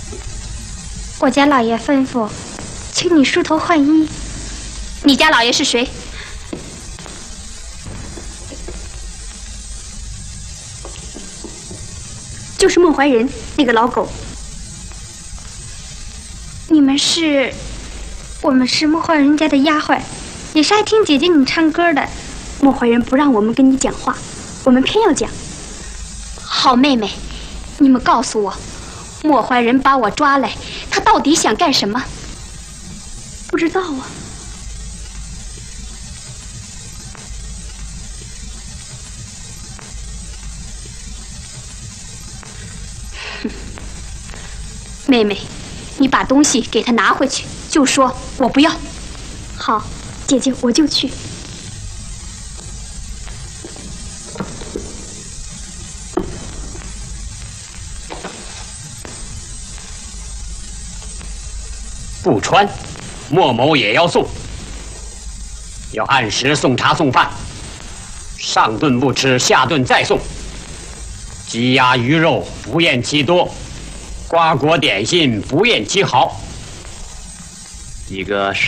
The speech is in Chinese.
我家老爷吩咐，请你梳头换衣。 你家老爷是谁？就是孟怀仁那个老狗。 你们是？我们是孟怀仁家的丫鬟，也是爱听姐姐你唱歌的。 孟怀仁不让我们跟你讲话，我们偏要讲。好妹妹，你们告诉我，莫怀仁把我抓来，他到底想干什么？ 不知道啊。 妹妹，你把东西给他拿回去，就说我不要。 好，姐姐，我就去。 不穿，莫某也要送。要按时送茶送饭，上顿不吃，下顿再送。鸡鸭鱼肉不厌其多，瓜果点心不厌其好。一个